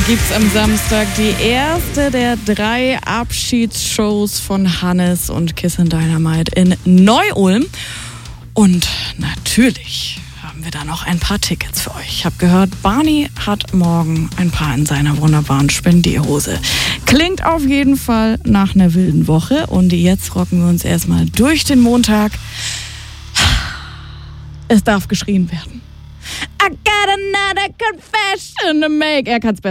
gibt's am Samstag die erste der 3 Abschiedsshows von Hannes und Kiss and Dynamite in Neu-Ulm. Und natürlich haben wir da noch ein paar Tickets für euch. Ich habe gehört, Barney hat morgen ein paar in seiner wunderbaren Spendierhose. Klingt auf jeden Fall nach einer wilden Woche. Und jetzt rocken wir uns erstmal durch den Montag. Es darf geschrien werden. I got another confession to make. Er kann's besser.